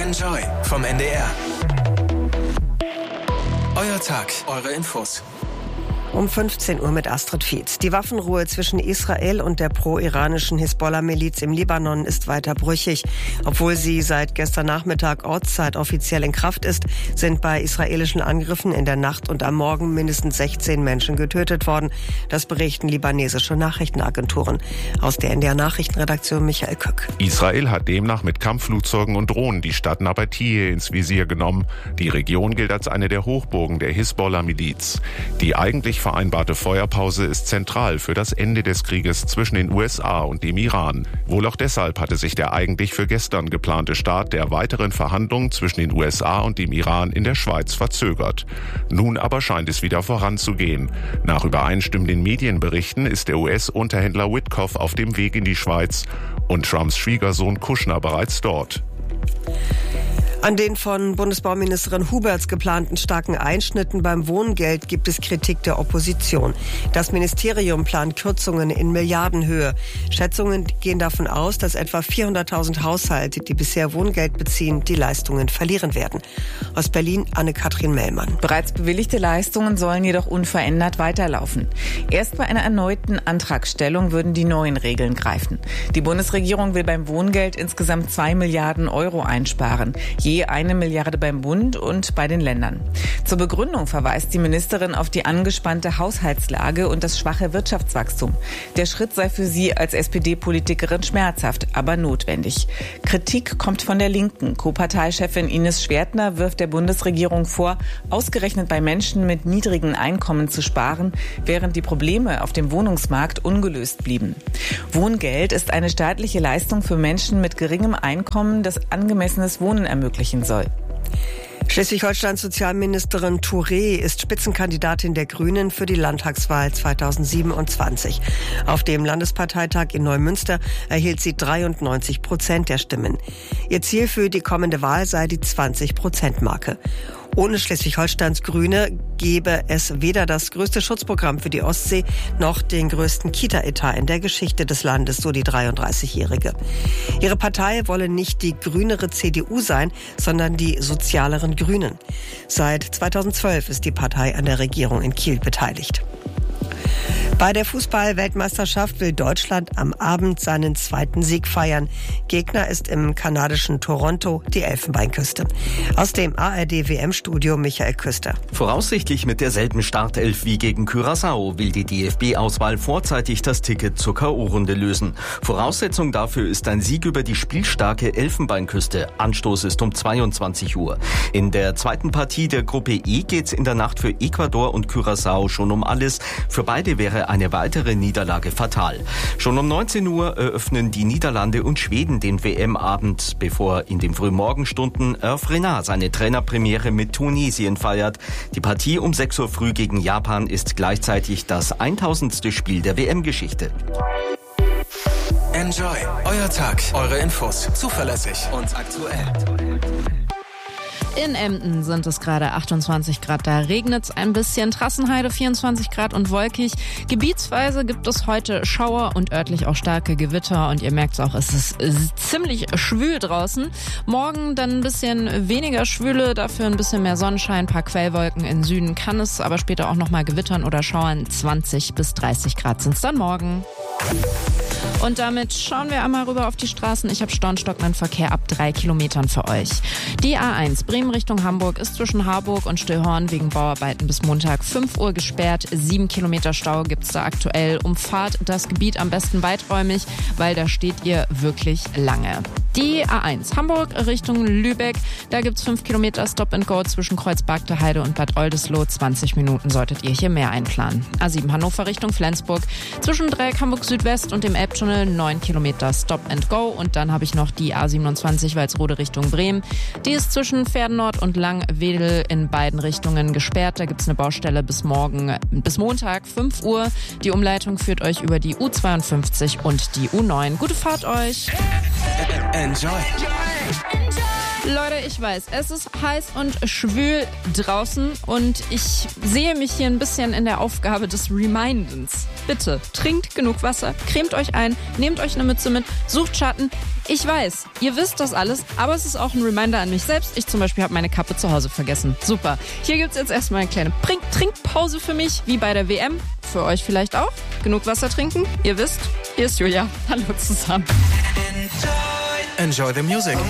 Enjoy vom NDR. Euer Tag, eure Infos. Um 15 Uhr mit Astrid Fietz. Die Waffenruhe zwischen Israel und der pro-iranischen Hisbollah-Miliz im Libanon ist weiter brüchig. Obwohl sie seit gestern Nachmittag Ortszeit offiziell in Kraft ist, sind bei israelischen Angriffen in der Nacht und am Morgen mindestens 16 Menschen getötet worden. Das berichten libanesische Nachrichtenagenturen. Aus der NDR-Nachrichtenredaktion Michael Kück. Israel hat demnach mit Kampfflugzeugen und Drohnen die Stadt Nabatie ins Visier genommen. Die Region gilt als eine der Hochburgen der Hisbollah-Miliz. Die eigentlich vereinbarte Feuerpause ist zentral für das Ende des Krieges zwischen den USA und dem Iran. Wohl auch deshalb hatte sich der eigentlich für gestern geplante Start der weiteren Verhandlungen zwischen den USA und dem Iran in der Schweiz verzögert. Nun aber scheint es wieder voranzugehen. Nach übereinstimmenden Medienberichten ist der US-Unterhändler Witkoff auf dem Weg in die Schweiz und Trumps Schwiegersohn Kushner bereits dort. An den von Bundesbauministerin Huberts geplanten starken Einschnitten beim Wohngeld gibt es Kritik der Opposition. Das Ministerium plant Kürzungen in Milliardenhöhe. Schätzungen gehen davon aus, dass etwa 400.000 Haushalte, die bisher Wohngeld beziehen, die Leistungen verlieren werden. Aus Berlin Anne-Kathrin Mellmann. Bereits bewilligte Leistungen sollen jedoch unverändert weiterlaufen. Erst bei einer erneuten Antragstellung würden die neuen Regeln greifen. Die Bundesregierung will beim Wohngeld insgesamt 2 Milliarden Euro einsparen. Je 1 Milliarde beim Bund und bei den Ländern. Zur Begründung verweist die Ministerin auf die angespannte Haushaltslage und das schwache Wirtschaftswachstum. Der Schritt sei für sie als SPD-Politikerin schmerzhaft, aber notwendig. Kritik kommt von der Linken. Co-Parteichefin Ines Schwertner wirft der Bundesregierung vor, ausgerechnet bei Menschen mit niedrigen Einkommen zu sparen, während die Probleme auf dem Wohnungsmarkt ungelöst blieben. Wohngeld ist eine staatliche Leistung für Menschen mit geringem Einkommen, das angemessenes Wohnen ermöglichen soll. Schleswig-Holsteins Sozialministerin Touré ist Spitzenkandidatin der Grünen für die Landtagswahl 2027. Auf dem Landesparteitag in Neumünster erhielt sie 93% der Stimmen. Ihr Ziel für die kommende Wahl sei die 20%-Marke. Ohne Schleswig-Holsteins Grüne gäbe es weder das größte Schutzprogramm für die Ostsee noch den größten Kita-Etat in der Geschichte des Landes, so die 33-Jährige. Ihre Partei wolle nicht die grünere CDU sein, sondern die sozialeren Grünen. Seit 2012 ist die Partei an der Regierung in Kiel beteiligt. Bei der Fußball-Weltmeisterschaft will Deutschland am Abend seinen zweiten Sieg feiern. Gegner ist im kanadischen Toronto die Elfenbeinküste. Aus dem ARD-WM-Studio Michael Küster. Voraussichtlich mit derselben Startelf wie gegen Curaçao will die DFB-Auswahl vorzeitig das Ticket zur K.O.-Runde lösen. Voraussetzung dafür ist ein Sieg über die spielstarke Elfenbeinküste. Anstoß ist um 22 Uhr. In der zweiten Partie der Gruppe E geht's in der Nacht für Ecuador und Curaçao schon um alles. Für beide wäre eine weitere Niederlage fatal. Schon um 19 Uhr eröffnen die Niederlande und Schweden den WM-Abend, bevor in den Frühmorgenstunden Hervé Renard seine Trainerpremiere mit Tunesien feiert. Die Partie um 6 Uhr früh gegen Japan ist gleichzeitig das 1000. Spiel der WM-Geschichte. Enjoy, euer Tag, eure Infos, zuverlässig und aktuell. In Emden sind es gerade 28 Grad, da regnet es ein bisschen. Trassenheide 24 Grad und wolkig. Gebietsweise gibt es heute Schauer und örtlich auch starke Gewitter. Und ihr merkt es auch, es ist ziemlich schwül draußen. Morgen dann ein bisschen weniger Schwüle, dafür ein bisschen mehr Sonnenschein, ein paar Quellwolken im Süden. Kann es aber später auch nochmal gewittern oder schauern. 20 bis 30 Grad sind es dann morgen. Und damit schauen wir einmal rüber auf die Straßen. Ich habe stockenden Verkehr ab 3 Kilometern für euch. Die A1 Bremen Richtung Hamburg ist zwischen Harburg und Stillhorn wegen Bauarbeiten bis Montag 5 Uhr gesperrt. 7 Kilometer Stau gibt's da aktuell. Umfahrt das Gebiet am besten weiträumig, weil da steht ihr wirklich lange. Die A1 Hamburg Richtung Lübeck, da gibt's 5 Kilometer Stop and Go zwischen Kreuzbergte Heide und Bad Oldesloe. 20 Minuten solltet ihr hier mehr einplanen. A7 Hannover Richtung Flensburg, zwischen Dreieck Hamburg Südwest und dem Elbtunnel 9 Kilometer Stop and Go. Und dann habe ich noch die A27 Walsrode Richtung Bremen. Die ist zwischen Pferdennord und Langwedel in beiden Richtungen gesperrt. Da gibt's eine Baustelle bis Montag 5 Uhr. Die Umleitung führt euch über die U52 und die U9. Gute Fahrt euch! Enjoy. Leute, ich weiß, es ist heiß und schwül draußen und ich sehe mich hier ein bisschen in der Aufgabe des Remindens. Bitte, trinkt genug Wasser, cremt euch ein, nehmt euch eine Mütze mit, sucht Schatten. Ich weiß, ihr wisst das alles, aber es ist auch ein Reminder an mich selbst. Ich zum Beispiel habe meine Kappe zu Hause vergessen. Super. Hier gibt's jetzt erstmal eine kleine Trinkpause für mich, wie bei der WM. Für euch vielleicht auch. Genug Wasser trinken. Ihr wisst, hier ist Julia. Hallo zusammen. Enjoy the music.